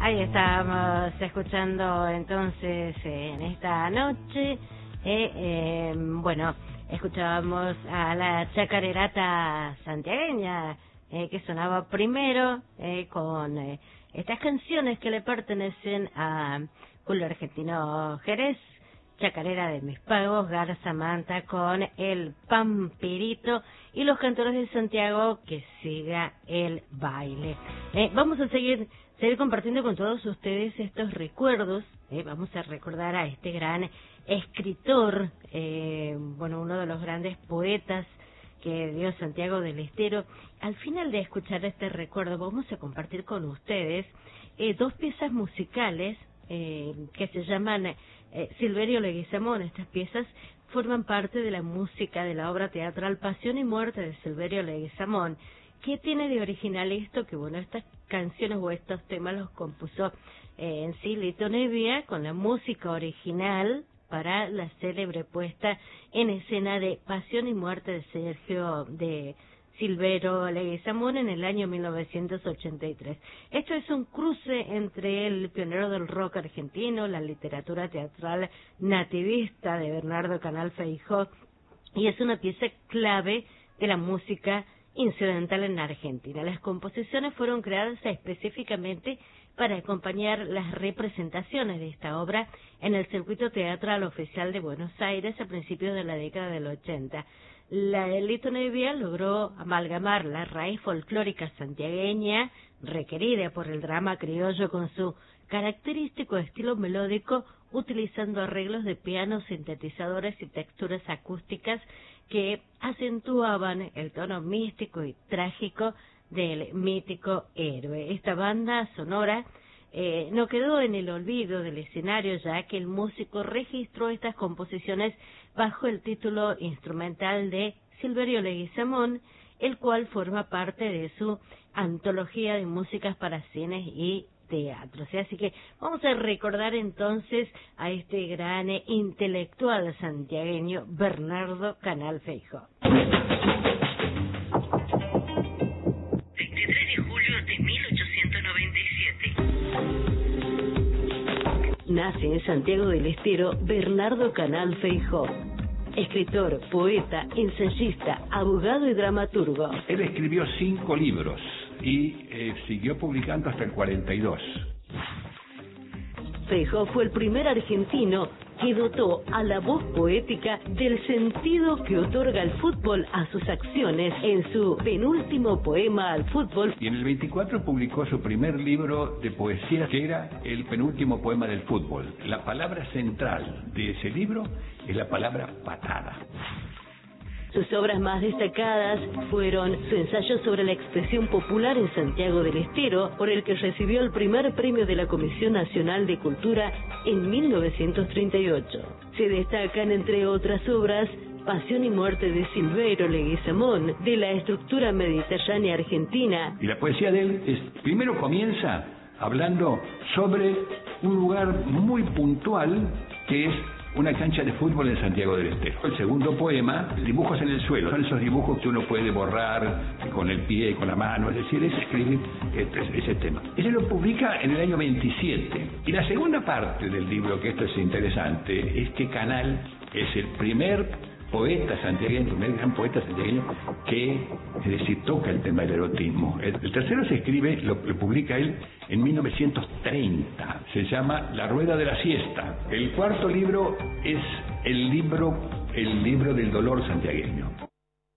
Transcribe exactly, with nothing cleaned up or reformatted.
Ahí estábamos escuchando entonces en esta noche, eh, eh, bueno, escuchábamos a la chacarerata santiagueña, eh, que sonaba primero eh, con eh, estas canciones que le pertenecen a Julio Argentino Jerez, Chacarera de Mis Pagos, Garza Manta con El Pampirito y los cantores de Santiago, Que Siga el Baile. Eh, vamos a seguir seguir compartiendo con todos ustedes estos recuerdos. Eh, vamos a recordar a este gran escritor, eh, bueno, uno de los grandes poetas que dio Santiago del Estero. Al final de escuchar este recuerdo vamos a compartir con ustedes eh, dos piezas musicales eh, que se llaman eh, Silverio Leguizamón. Estas piezas forman parte de la música de la obra teatral Pasión y Muerte de Silverio Leguizamón. ¿Qué tiene de original esto? Que bueno, estas canciones o estos temas los compuso eh, en sí Lito Nebbia con la música original para la célebre puesta en escena de Pasión y Muerte de Sergio de Silverio Leguizamón en el año mil novecientos ochenta y tres. Esto es un cruce entre el pionero del rock argentino, la literatura teatral nativista de Bernardo Canal Feijó, y es una pieza clave de la música incidental en Argentina. Las composiciones fueron creadas específicamente para acompañar las representaciones de esta obra en el circuito teatral oficial de Buenos Aires a principios de la década del ochenta. La Lito Nebbia logró amalgamar la raíz folclórica santiagueña requerida por el drama criollo con su característico estilo melódico, utilizando arreglos de piano, sintetizadores y texturas acústicas que acentuaban el tono místico y trágico del mítico héroe. Esta banda sonora eh, no quedó en el olvido del escenario, ya que el músico registró estas composiciones bajo el título instrumental de Silverio Leguizamón, el cual forma parte de su antología de músicas para cines y teatros. Así que vamos a recordar entonces a este gran intelectual santiagueño Bernardo Canal Feijó. veintitrés de julio de mil ochocientos noventa y siete. Nace en Santiago del Estero Bernardo Canal Feijó, escritor, poeta, ensayista, abogado y dramaturgo. Él escribió cinco libros y eh, siguió publicando hasta el cuarenta y dos. Feijó fue el primer argentino que dotó a la voz poética del sentido que otorga el fútbol a sus acciones en su penúltimo poema al fútbol. Y en el veinticuatro publicó su primer libro de poesía, que era el penúltimo poema del fútbol. La palabra central de ese libro es la palabra patada. Sus obras más destacadas fueron su ensayo sobre la expresión popular en Santiago del Estero, por el que recibió el primer premio de la Comisión Nacional de Cultura en mil novecientos treinta y ocho. Se destacan, entre otras obras, Pasión y Muerte de Silverio Leguizamón, de la estructura mediterránea argentina. Y la poesía de él es, primero comienza hablando sobre un lugar muy puntual que es una cancha de fútbol en Santiago del Estero. El segundo poema, Dibujos en el suelo, son esos dibujos que uno puede borrar con el pie y con la mano, es decir, es escribir este, ese tema. Ese lo publica en el año veintisiete. Y la segunda parte del libro, que esto es interesante, es que Canal es el primer poeta santiagueño, el primer gran poeta santiagueño que, es decir, toca el tema del erotismo. El, el tercero se escribe, lo, lo publica él en mil novecientos treinta, se llama La Rueda de la Siesta. El cuarto libro es el libro, el libro del dolor santiagueño.